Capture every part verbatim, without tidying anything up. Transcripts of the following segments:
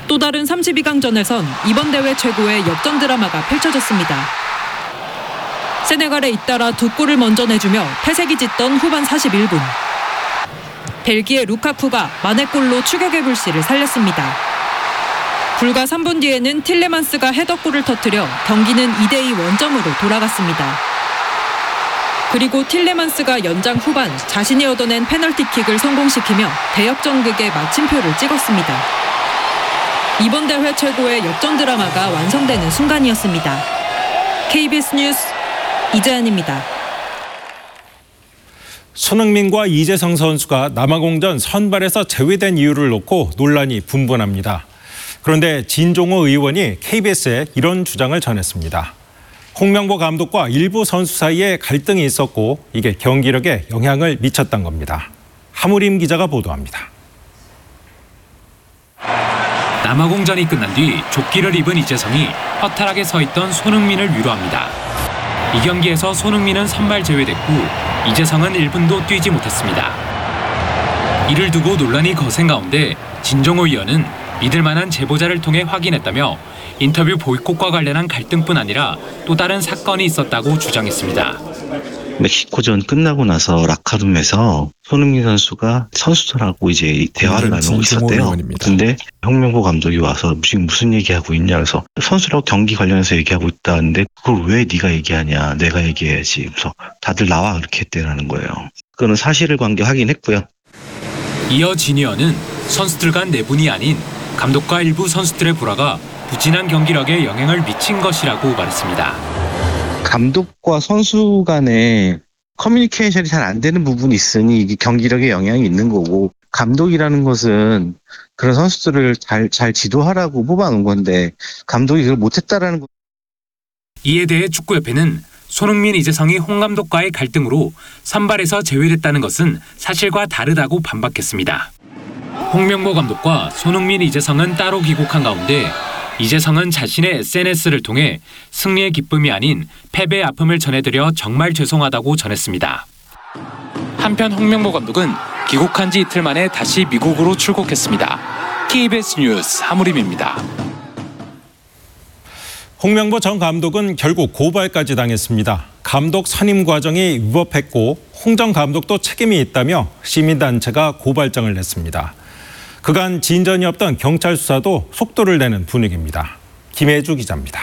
또 다른 삼십이 강전에선 이번 대회 최고의 역전 드라마가 펼쳐졌습니다. 세네갈에 잇따라 두 골을 먼저 내주며 패색이 짙던 후반 사십일 분. 벨기에 루카쿠가 만회골로 추격의 불씨를 살렸습니다. 불과 삼 분 뒤에는 틸레만스가 헤더골을 터뜨려 경기는 이 대 이 원점으로 돌아갔습니다. 그리고 틸레만스가 연장 후반 자신이 얻어낸 페널티킥을 성공시키며 대역전극의 마침표를 찍었습니다. 이번 대회 최고의 역전 드라마가 완성되는 순간이었습니다. 케이비에스 뉴스 이재한입니다. 손흥민과 이재성 선수가 남아공전 선발에서 제외된 이유를 놓고 논란이 분분합니다. 그런데 진종호 의원이 케이비에스에 이런 주장을 전했습니다. 홍명보 감독과 일부 선수 사이에 갈등이 있었고 이게 경기력에 영향을 미쳤던 겁니다. 하무림 기자가 보도합니다. 남아공전이 끝난 뒤 조끼를 입은 이재성이 허탈하게 서 있던 손흥민을 위로합니다. 이 경기에서 손흥민은 선발 제외됐고 이재성은 일 분도 뛰지 못했습니다. 이를 두고 논란이 거센 가운데 진종호 의원은 믿을 만한 제보자를 통해 확인했다며 인터뷰 보이콧과 관련한 갈등뿐 아니라 또 다른 사건이 있었다고 주장했습니다. 멕시코전 끝나고 나서 라카룸에서 손흥민 선수가 선수들하고 이제 대화를 나누고 있었대요. 근데 홍명보 감독이 와서 지금 무슨 얘기하고 있냐 그래서 선수라고 경기 관련해서 얘기하고 있다는데 그걸 왜 네가 얘기하냐 내가 얘기해야지. 그래서 다들 나와 그렇게 했대라는 거예요. 그거는 사실을 관계 확인했고요. 이어 진 의원은 선수들 간 내분이 아닌 감독과 일부 선수들의 불화가 부진한 경기력에 영향을 미친 것이라고 말했습니다. 감독과 선수 간에 커뮤니케이션이 잘 안 되는 부분이 있으니 이게 경기력에 영향이 있는 거고 감독이라는 것은 그런 선수들을 잘, 잘 지도하라고 뽑아놓은 건데 감독이 그걸 못했다라는 거. 이에 대해 축구협회는 손흥민, 이재성이 홍 감독과의 갈등으로 선발에서 제외됐다는 것은 사실과 다르다고 반박했습니다. 홍명보 감독과 손흥민, 이재성은 따로 귀국한 가운데 이재성은 자신의 에스엔에스를 통해 승리의 기쁨이 아닌 패배의 아픔을 전해드려 정말 죄송하다고 전했습니다. 한편 홍명보 감독은 귀국한 지 이틀 만에 다시 미국으로 출국했습니다. 케이비에스 뉴스 하무림입니다. 홍명보 전 감독은 결국 고발까지 당했습니다. 감독 선임 과정이 위법했고 홍 전 감독도 책임이 있다며 시민단체가 고발장을 냈습니다. 그간 진전이 없던 경찰 수사도 속도를 내는 분위기입니다. 김혜주 기자입니다.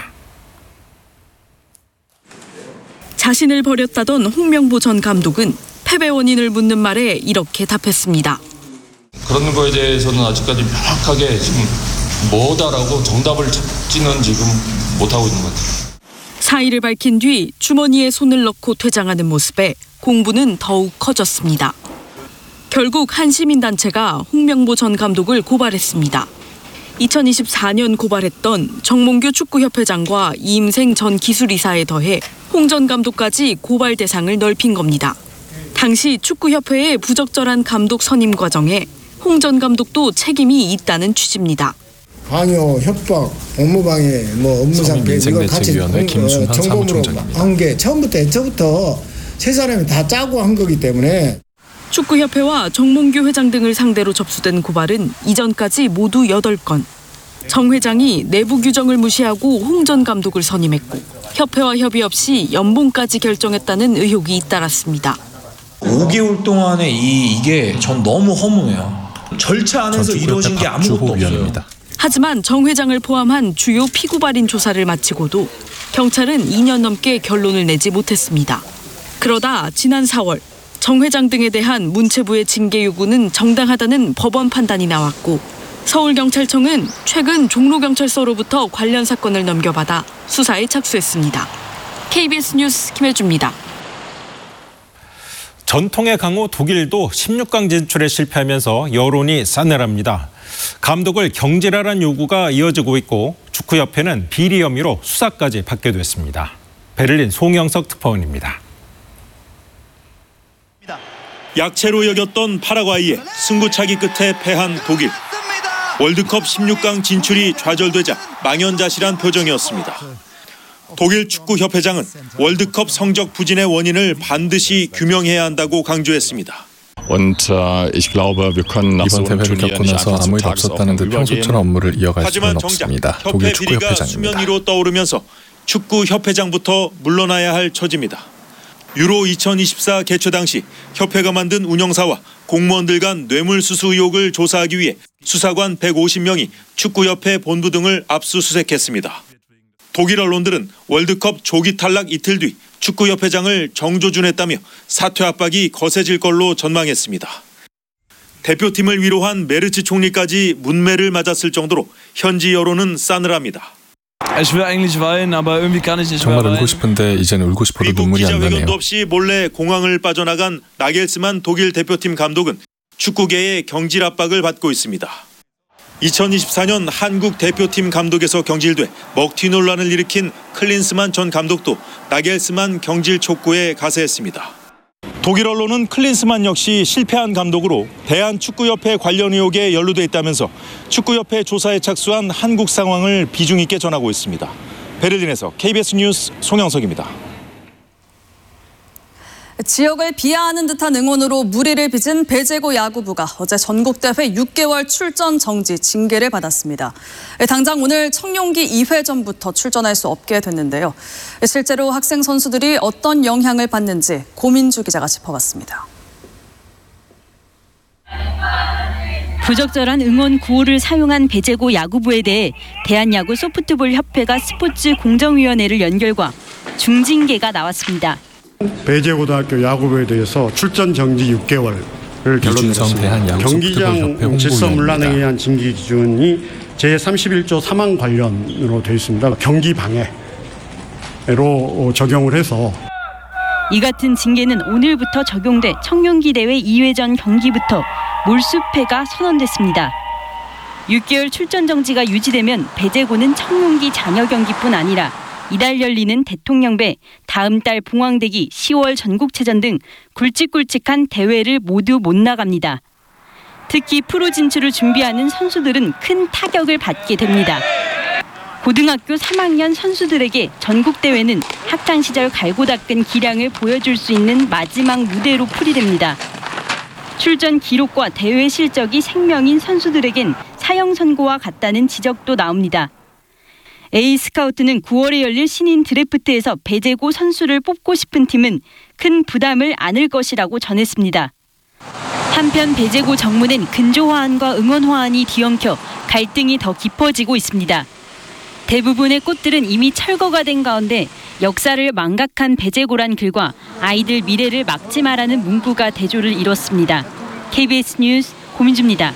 자신을 버렸다던 홍명보 전 감독은 패배 원인을 묻는 말에 이렇게 답했습니다. 그런 거에 대해서는 아직까지 명확하게 지금 뭐다라고 정답을 찾지는 지금 못하고 있는 것 같아요. 사의를 밝힌 뒤 주머니에 손을 넣고 퇴장하는 모습에 공분은 더욱 커졌습니다. 결국 한 시민단체가 홍명보 전 감독을 고발했습니다. 이천이십사 년 고발했던 정몽규 축구협회장과 이임생 전 기술이사에 더해 홍 전 감독까지 고발 대상을 넓힌 겁니다. 당시 축구협회의 부적절한 감독 선임 과정에 홍 전 감독도 책임이 있다는 취지입니다. 방요, 협박, 업무방해, 뭐 업무상해 이걸 같이 점검으로 한 게 처음부터 애초부터 세 사람이 다 짜고 한 거기 때문에. 축구협회와 정몽규 회장 등을 상대로 접수된 고발은 이전까지 모두 여덟 건. 정 회장이 내부 규정을 무시하고 홍 전 감독을 선임했고 협회와 협의 없이 연봉까지 결정했다는 의혹이 잇따랐습니다. 오 개월 동안에 이, 이게 전 너무 허무해요. 절차 안에서 이루어진 게 아무것도 없어요. 하지만 정 회장을 포함한 주요 피고발인 조사를 마치고도 경찰은 이 년 넘게 결론을 내지 못했습니다. 그러다 지난 사월 정 회장 등에 대한 문체부의 징계 요구는 정당하다는 법원 판단이 나왔고 서울경찰청은 최근 종로경찰서로부터 관련 사건을 넘겨받아 수사에 착수했습니다. 케이비에스 뉴스 김혜주입니다. 전통의 강호 독일도 십육 강 진출에 실패하면서 여론이 싸늘합니다. 감독을 경질하라는 요구가 이어지고 있고 축구협회는 비리 혐의로 수사까지 받게 됐습니다. 베를린 송영석 특파원입니다. 약체로 여겼던 파라과이에 승부차기 끝에 패한 독일. 월드컵 십육 강 진출이 좌절되자 망연자실한 표정이었습니다. 독일 축구협회장은 월드컵 성적 부진의 원인을 반드시 규명해야 한다고 강조했습니다. Und äh, ich glaube, wir können nach so 이번 einem 대회를 Turnier 겪고 nicht 나서 einfach 아무 zum 일 없었다는 듯 Tagesordnung 평소처럼 übergehen. 업무를 이어갈 수는 하지만 정작 없습니다. 독일 협회 축구 비리가 협회장입니다. 수면 위로 떠오르면서 축구 협회장부터 물러나야 할 처지입니다. 유로 이천이십사 개최 당시 협회가 만든 운영사와 공무원들 간 뇌물수수 의혹을 조사하기 위해 수사관 백오십 명이 축구협회 본부 등을 압수수색했습니다. 독일 언론들은 월드컵 조기 탈락 이틀 뒤 축구협회장을 정조준했다며 사퇴 압박이 거세질 걸로 전망했습니다. 대표팀을 위로한 메르츠 총리까지 문매를 맞았을 정도로 현지 여론은 싸늘합니다. 정말 울고 싶은데 이제는 울고 싶어도 미국 눈물이 안 나네요. 기자회견도 없이 몰래 공항을 빠져나간 나겔스만 독일 대표팀 감독은 축구계의 경질 압박을 받고 있습니다. 이천이십사 년 한국 대표팀 감독에서 경질돼 먹튀 논란을 일으킨 클린스만 전 감독도 나겔스만 경질 촉구에 가세했습니다. 독일 언론은 클린스만 역시 실패한 감독으로 대한축구협회 관련 의혹에 연루돼 있다면서 축구협회 조사에 착수한 한국 상황을 비중 있게 전하고 있습니다. 베를린에서 케이비에스 뉴스 송영석입니다. 지역을 비하하는 듯한 응원으로 무리를 빚은 배제고 야구부가 어제 전국대회 육 개월 출전 정지 징계를 받았습니다. 당장 오늘 청룡기 이 회전부터 출전할 수 없게 됐는데요. 실제로 학생 선수들이 어떤 영향을 받는지 고민주 기자가 짚어봤습니다. 부적절한 응원 구호를 사용한 배제고 야구부에 대해 대한야구 소프트볼 협회가 스포츠 공정위원회를 연결과 중징계가 나왔습니다. 배제고등학교 야구부에 대해서 출전 정지 육 개월을 결론냈습니다. 경기장 질서 문란에 의한 징계 기준이 제삼십일 조 삼 항 관련으로 되어 있습니다. 경기 방해로 적용을 해서 이 같은 징계는 오늘부터 적용돼 청룡기 대회 이 회전 경기부터 몰수패가 선언됐습니다. 육 개월 출전 정지가 유지되면 배제고는 청룡기 잔여 경기뿐 아니라 이달 열리는 대통령배, 다음 달 봉황대기, 시월 전국체전 등 굵직굵직한 대회를 모두 못 나갑니다. 특히 프로 진출을 준비하는 선수들은 큰 타격을 받게 됩니다. 고등학교 삼 학년 선수들에게 전국대회는 학창시절 갈고 닦은 기량을 보여줄 수 있는 마지막 무대로 풀이됩니다. 출전 기록과 대회 실적이 생명인 선수들에겐 사형 선고와 같다는 지적도 나옵니다. A스카우트는 구월에 열릴 신인 드래프트에서 배제고 선수를 뽑고 싶은 팀은 큰 부담을 안을 것이라고 전했습니다. 한편 배제고 정문엔 근조 화환과 응원 화환이 뒤엉켜 갈등이 더 깊어지고 있습니다. 대부분의 꽃들은 이미 철거가 된 가운데 역사를 망각한 배제고란 글과 아이들 미래를 막지 마라는 문구가 대조를 이뤘습니다. 케이비에스 뉴스 고민주입니다.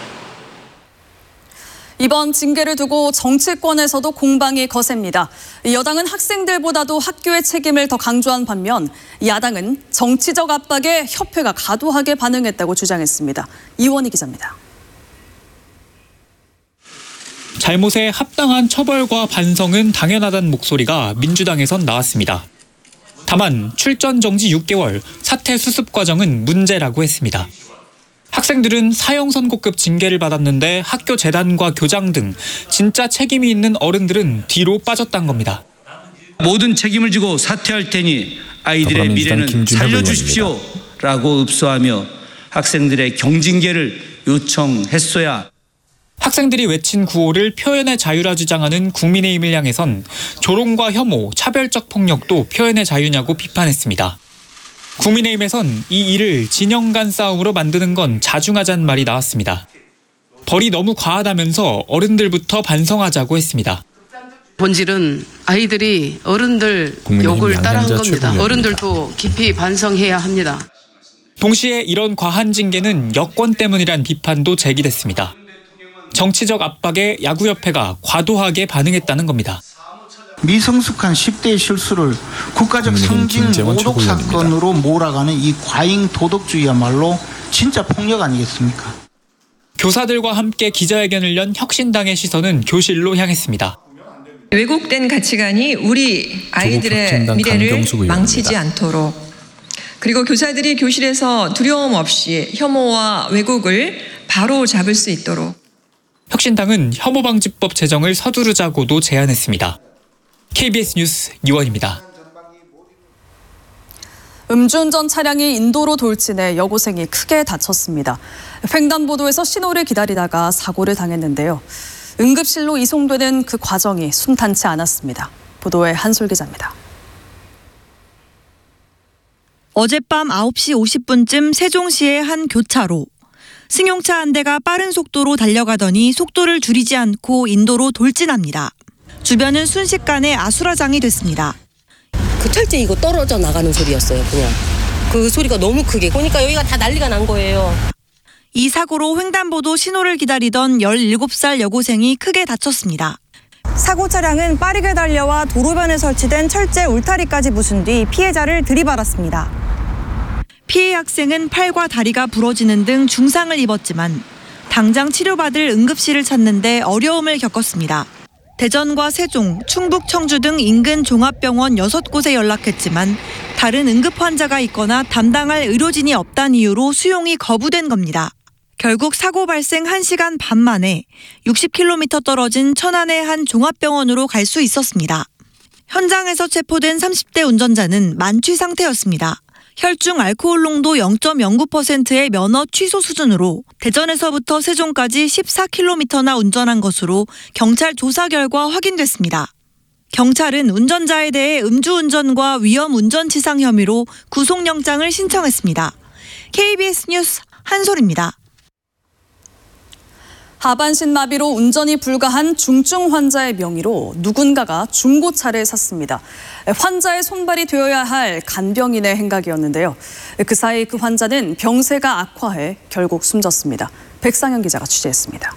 이번 징계를 두고 정치권에서도 공방이 거셉니다. 여당은 학생들보다도 학교의 책임을 더 강조한 반면 야당은 정치적 압박에 협회가 과도하게 반응했다고 주장했습니다. 이원희 기자입니다. 잘못에 합당한 처벌과 반성은 당연하다는 목소리가 민주당에선 나왔습니다. 다만 출전 정지 육 개월, 사퇴 수습 과정은 문제라고 했습니다. 학생들은 사형 선고급 징계를 받았는데 학교 재단과 교장 등 진짜 책임이 있는 어른들은 뒤로 빠졌단 겁니다. 모든 책임을 지고 사퇴할 테니 아이들의 미래는 살려주십시오라고 읍소하며 학생들의 경징계를 요청했어야. 학생들이 외친 구호를 표현의 자유라 주장하는 국민의힘을 향해선 조롱과 혐오, 차별적 폭력도 표현의 자유냐고 비판했습니다. 국민의힘에선 이 일을 진영 간 싸움으로 만드는 건 자중하자는 말이 나왔습니다. 벌이 너무 과하다면서 어른들부터 반성하자고 했습니다. 본질은 아이들이 어른들 욕을 따라한 겁니다. 어른들도 깊이 반성해야 합니다. 동시에 이런 과한 징계는 여권 때문이란 비판도 제기됐습니다. 정치적 압박에 야구협회가 과도하게 반응했다는 겁니다. 미성숙한 십 대의 실수를 국가적 상징 모독 사건으로 몰아가는 이 과잉 도덕주의야말로 진짜 폭력 아니겠습니까? 교사들과 함께 기자회견을 연 혁신당의 시선은 교실로 향했습니다. 왜곡된 가치관이 우리 아이들의 미래를 망치지 않도록, 그리고 교사들이 교실에서 두려움 없이 혐오와 왜곡을 바로 잡을 수 있도록. 혁신당은 혐오방지법 제정을 서두르자고도 제안했습니다. 케이비에스 뉴스 이원입니다. 음주운전 차량이 인도로 돌진해 여고생이 크게 다쳤습니다. 횡단보도에서 신호를 기다리다가 사고를 당했는데요. 응급실로 이송되는 그 과정이 순탄치 않았습니다. 보도에 한솔 기자입니다. 어젯밤 아홉 시 오십 분쯤 세종시의 한 교차로. 승용차 한 대가 빠른 속도로 달려가더니 속도를 줄이지 않고 인도로 돌진합니다. 주변은 순식간에 아수라장이 됐습니다. 그 철제 이거 떨어져 나가는 소리였어요. 그냥 그 소리가 너무 크게. 그러니까 여기가 다 난리가 난 거예요. 이 사고로 횡단보도 신호를 기다리던 열일곱 살 여고생이 크게 다쳤습니다. 사고 차량은 빠르게 달려와 도로변에 설치된 철제 울타리까지 부순 뒤 피해자를 들이받았습니다. 피해 학생은 팔과 다리가 부러지는 등 중상을 입었지만 당장 치료받을 응급실을 찾는데 어려움을 겪었습니다. 대전과 세종, 충북, 청주 등 인근 종합병원 여섯 곳에 연락했지만 다른 응급 환자가 있거나 담당할 의료진이 없다는 이유로 수용이 거부된 겁니다. 결국 사고 발생 한 시간 반 만에 육십 킬로미터 떨어진 천안의 한 종합병원으로 갈 수 있었습니다. 현장에서 체포된 삼십 대 운전자는 만취 상태였습니다. 혈중 알코올 농도 영 점 영구 퍼센트의 면허 취소 수준으로 대전에서부터 세종까지 십사 킬로미터나 운전한 것으로 경찰 조사 결과 확인됐습니다. 경찰은 운전자에 대해 음주운전과 위험운전치상 혐의로 구속영장을 신청했습니다. 케이비에스 뉴스 한솔입니다. 하반신 마비로 운전이 불가한 중증 환자의 명의로 누군가가 중고차를 샀습니다. 환자의 손발이 되어야 할 간병인의 행각이었는데요. 그 사이 그 환자는 병세가 악화해 결국 숨졌습니다. 백상현 기자가 취재했습니다.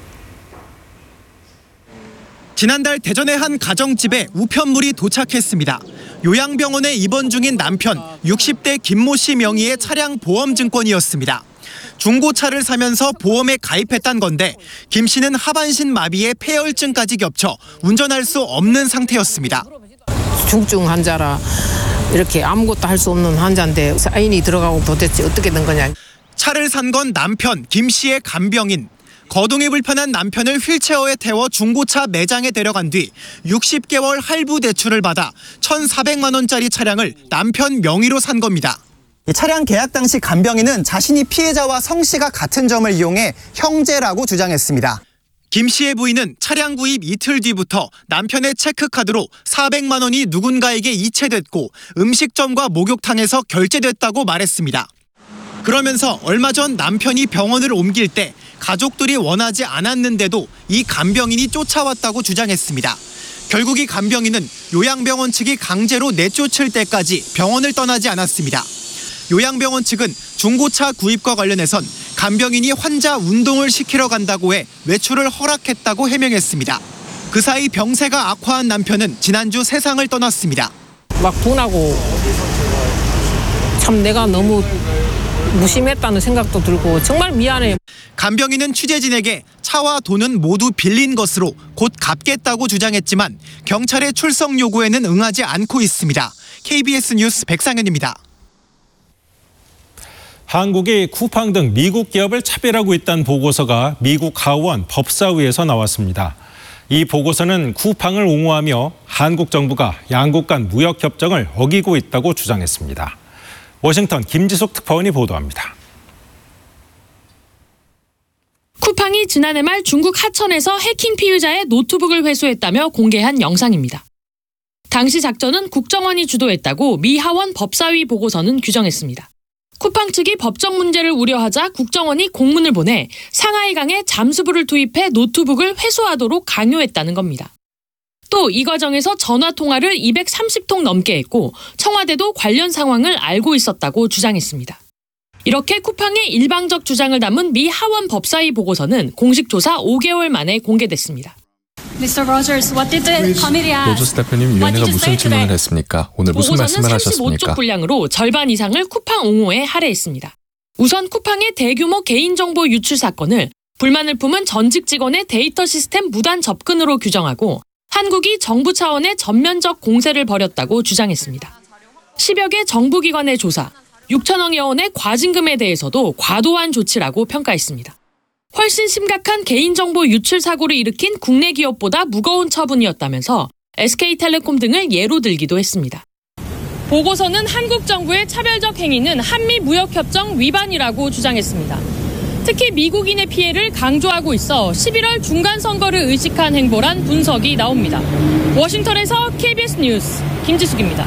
지난달 대전의 한 가정집에 우편물이 도착했습니다. 요양병원에 입원 중인 남편 육십 대 김모 씨 명의의 차량 보험증권이었습니다. 중고차를 사면서 보험에 가입했단 건데 김 씨는 하반신 마비에 폐혈증까지 겹쳐 운전할 수 없는 상태였습니다. 중증 환자라 이렇게 아무것도 할 수 없는 환자인데 사인이 들어가고 도대체 어떻게 된 거냐. 차를 산 건 남편 김 씨의 간병인. 거동이 불편한 남편을 휠체어에 태워 중고차 매장에 데려간 뒤 육십 개월 할부 대출을 받아 천사백만 원짜리 차량을 남편 명의로 산 겁니다. 차량 계약 당시 간병인은 자신이 피해자와 성씨가 같은 점을 이용해 형제라고 주장했습니다. 김 씨의 부인은 차량 구입 이틀 뒤부터 남편의 체크카드로 사백만 원이 누군가에게 이체됐고 음식점과 목욕탕에서 결제됐다고 말했습니다. 그러면서 얼마 전 남편이 병원을 옮길 때 가족들이 원하지 않았는데도 이 간병인이 쫓아왔다고 주장했습니다. 결국 이 간병인은 요양병원 측이 강제로 내쫓을 때까지 병원을 떠나지 않았습니다. 요양병원 측은 중고차 구입과 관련해선 간병인이 환자 운동을 시키러 간다고 해 외출을 허락했다고 해명했습니다. 그 사이 병세가 악화한 남편은 지난주 세상을 떠났습니다. 막 분하고 참 내가 너무 무심했다는 생각도 들고 정말 미안해. 간병인은 취재진에게 차와 돈은 모두 빌린 것으로 곧 갚겠다고 주장했지만 경찰의 출석 요구에는 응하지 않고 있습니다. 케이비에스 뉴스 백상현입니다. 한국이 쿠팡 등 미국 기업을 차별하고 있다는 보고서가 미국 하원 법사위에서 나왔습니다. 이 보고서는 쿠팡을 옹호하며 한국 정부가 양국 간 무역 협정을 어기고 있다고 주장했습니다. 워싱턴 김지숙 특파원이 보도합니다. 쿠팡이 지난해 말 중국 하천에서 해킹 피의자의 노트북을 회수했다며 공개한 영상입니다. 당시 작전은 국정원이 주도했다고 미 하원 법사위 보고서는 규정했습니다. 쿠팡 측이 법적 문제를 우려하자 국정원이 공문을 보내 상하이강에 잠수부를 투입해 노트북을 회수하도록 강요했다는 겁니다. 또 이 과정에서 전화 통화를 이백삼십 통 넘게 했고 청와대도 관련 상황을 알고 있었다고 주장했습니다. 이렇게 쿠팡의 일방적 주장을 담은 미 하원 법사위 보고서는 공식 조사 오 개월 만에 공개됐습니다. 미스터 로저스, what did the committee ask? 로저스 대표님, 위원회가 무슨 질문을 했습니까? 오늘 무슨 말씀을 하셨습니까? 보고서는 삼십오 쪽 분량으로 절반 이상을 쿠팡 옹호에 할애했습니다. 우선 쿠팡의 대규모 개인정보 유출 사건을 불만을 품은 전직 직원의 데이터 시스템 무단 접근으로 규정하고 한국이 정부 차원의 전면적 공세를 벌였다고 주장했습니다. 십여 개 정부기관의 조사, 육천억여 원의 과징금에 대해서도 과도한 조치라고 평가했습니다. 훨씬 심각한 개인정보 유출 사고를 일으킨 국내 기업보다 무거운 처분이었다면서 에스케이텔레콤 등을 예로 들기도 했습니다. 보고서는 한국 정부의 차별적 행위는 한미무역협정 위반이라고 주장했습니다. 특히 미국인의 피해를 강조하고 있어 십일월 중간선거를 의식한 행보란 분석이 나옵니다. 워싱턴에서 케이비에스 뉴스 김지숙입니다.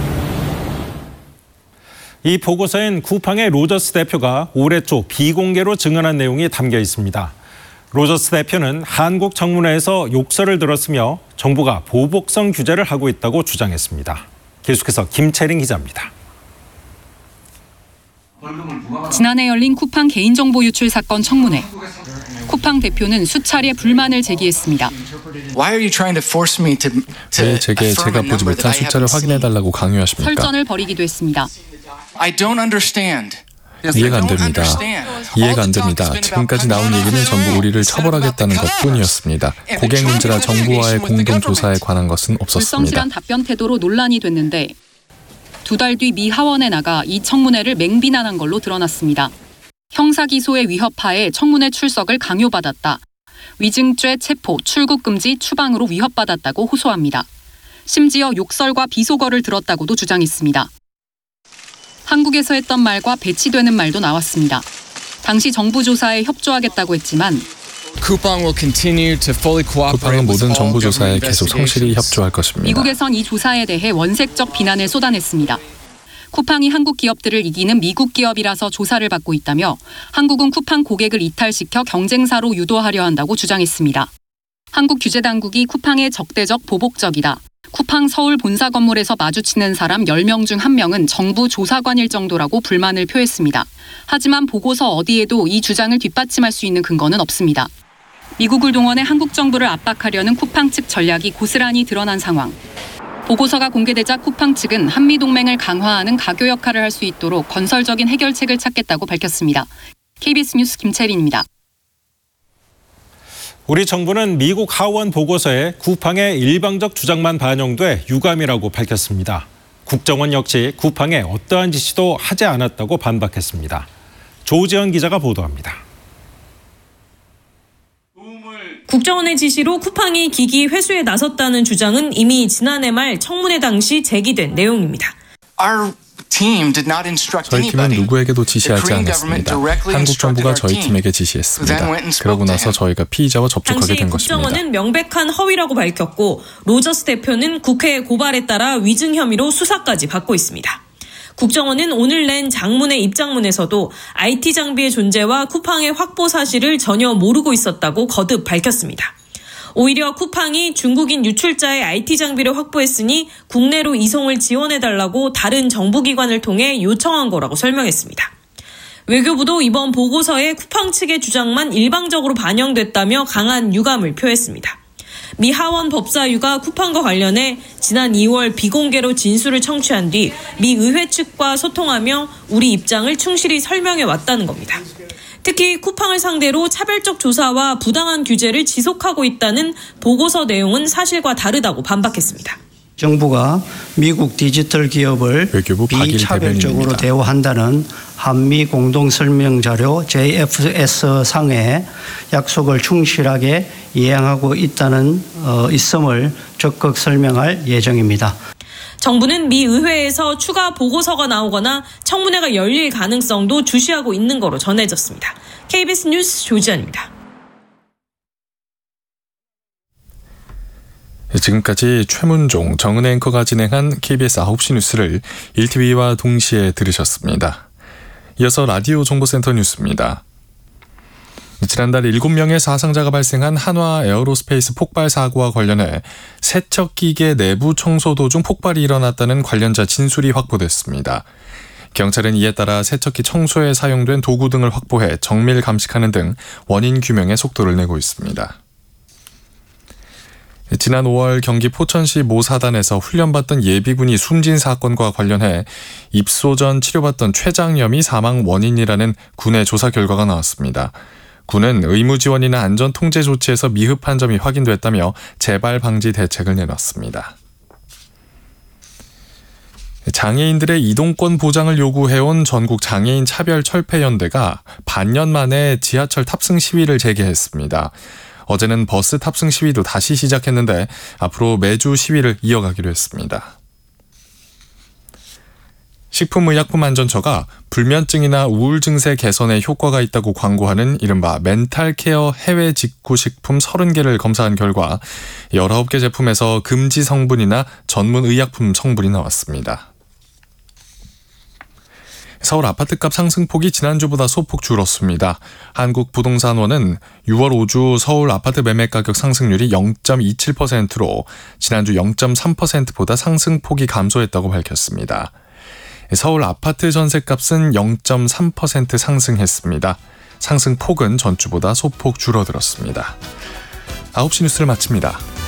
이 보고서엔 쿠팡의 로저스 대표가 올해 초 비공개로 증언한 내용이 담겨 있습니다. 로저스 대표는 한국 청문회에서 욕설을 들었으며 정부가 보복성 규제를 하고 있다고 주장했습니다. 계속해서 김채린 기자입니다. 지난해 열린 쿠팡 개인정보 유출 사건 청문회. 쿠팡 대표는 수차례 불만을 제기했습니다. 왜 제게 제가 보지 못한 숫자를 확인해달라고 강요하십니까? 설전을 벌이기도 했습니다. 이해가 안 됩니다. 이해가 안 됩니다. 지금까지 나온 얘기는 전부 우리를 처벌하겠다는 것뿐이었습니다. 고객 문제나 정부와의 공동조사에 관한 것은 없었습니다. 불성실한 답변 태도로 논란이 됐는데 두 달 뒤 미 하원에 나가 이 청문회를 맹비난한 걸로 드러났습니다. 형사기소의 위협하에 청문회 출석을 강요받았다. 위증죄 체포, 출국 금지, 추방으로 위협받았다고 호소합니다. 심지어 욕설과 비속어를 들었다고도 주장했습니다. 한국에서 했던 말과 배치되는 말도 나왔습니다. 당시 정부 조사에 협조하겠다고 했지만 쿠팡은 모든 정부 조사에 계속 성실히 협조할 것입니다. 미국에선 이 조사에 대해 원색적 비난을 쏟아냈습니다. 쿠팡이 한국 기업들을 이기는 미국 기업이라서 조사를 받고 있다며 한국은 쿠팡 고객을 이탈시켜 경쟁사로 유도하려 한다고 주장했습니다. 한국 규제당국이 쿠팡의 적대적 보복적이다. 쿠팡 서울 본사 건물에서 마주치는 사람 열 명 중 한 명은 정부 조사관일 정도라고 불만을 표했습니다. 하지만 보고서 어디에도 이 주장을 뒷받침할 수 있는 근거는 없습니다. 미국을 동원해 한국 정부를 압박하려는 쿠팡 측 전략이 고스란히 드러난 상황. 보고서가 공개되자 쿠팡 측은 한미동맹을 강화하는 가교 역할을 할 수 있도록 건설적인 해결책을 찾겠다고 밝혔습니다. 케이비에스 뉴스 김채린입니다. 우리 정부는 미국 하원 보고서에 쿠팡의 일방적 주장만 반영돼 유감이라고 밝혔습니다. 국정원 역시 쿠팡에 어떠한 지시도 하지 않았다고 반박했습니다. 조지현 기자가 보도합니다. 국정원의 지시로 쿠팡이 기기 회수에 나섰다는 주장은 이미 지난해 말 청문회 당시 제기된 내용입니다. 저희 팀은 누구에게도 지시하지 않았습니다. 한국 정부가 저희 팀에게 지시했습니다. 그러고 나서 저희가 피의자와 접촉하게 된 것입니다. 국정원은 명백한 허위라고 밝혔고 로저스 대표는 국회의 고발에 따라 위증 혐의로 수사까지 받고 있습니다. 국정원은 오늘 낸 장문의 입장문에서도 아이티 장비의 존재와 쿠팡의 확보 사실을 전혀 모르고 있었다고 거듭 밝혔습니다. 오히려 쿠팡이 중국인 유출자의 아이티 장비를 확보했으니 국내로 이송을 지원해달라고 다른 정부기관을 통해 요청한 거라고 설명했습니다. 외교부도 이번 보고서에 쿠팡 측의 주장만 일방적으로 반영됐다며 강한 유감을 표했습니다. 미 하원 법사위가 쿠팡과 관련해 지난 이월 비공개로 진술을 청취한 뒤 미 의회 측과 소통하며 우리 입장을 충실히 설명해 왔다는 겁니다. 특히 쿠팡을 상대로 차별적 조사와 부당한 규제를 지속하고 있다는 보고서 내용은 사실과 다르다고 반박했습니다. 정부가 미국 디지털 기업을 비차별적으로 대우한다는 한미 공동설명자료 제이에프에스 상의 약속을 충실하게 이행하고 있다는 어, 있음을 적극 설명할 예정입니다. 정부는 미 의회에서 추가 보고서가 나오거나 청문회가 열릴 가능성도 주시하고 있는 거로 전해졌습니다. 케이비에스 뉴스 조지현입니다. 지금까지 최문종, 정은혜 앵커가 진행한 케이비에스 아홉 시 뉴스를 일티비와 동시에 들으셨습니다. 이어서 라디오 정보센터 뉴스입니다. 지난달 일곱 명의 사상자가 발생한 한화 에어로스페이스 폭발 사고와 관련해 세척기계 내부 청소 도중 폭발이 일어났다는 관련자 진술이 확보됐습니다. 경찰은 이에 따라 세척기 청소에 사용된 도구 등을 확보해 정밀 감식하는 등 원인 규명에 속도를 내고 있습니다. 지난 오월 경기 포천시 모 사단에서 훈련받던 예비군이 숨진 사건과 관련해 입소 전 치료받던 췌장염이 사망 원인이라는 군의 조사 결과가 나왔습니다. 군은 의무 지원이나 안전 통제 조치에서 미흡한 점이 확인됐다며 재발 방지 대책을 내놨습니다. 장애인들의 이동권 보장을 요구해온 전국 장애인 차별 철폐연대가 반년 만에 지하철 탑승 시위를 재개했습니다. 어제는 버스 탑승 시위도 다시 시작했는데 앞으로 매주 시위를 이어가기로 했습니다. 식품의약품안전처가 불면증이나 우울 증세 개선에 효과가 있다고 광고하는 이른바 멘탈케어 해외 직구 식품 서른 개를 검사한 결과 열아홉 개 제품에서 금지 성분이나 전문 의약품 성분이 나왔습니다. 서울 아파트값 상승폭이 지난주보다 소폭 줄었습니다. 한국부동산원은 유월 오 주 서울 아파트 매매가격 상승률이 영 점 이칠 퍼센트로 지난주 영 점 삼 퍼센트보다 상승폭이 감소했다고 밝혔습니다. 서울 아파트 전셋값은 영 점 삼 퍼센트 상승했습니다. 상승폭은 전주보다 소폭 줄어들었습니다. 아홉 시 뉴스를 마칩니다.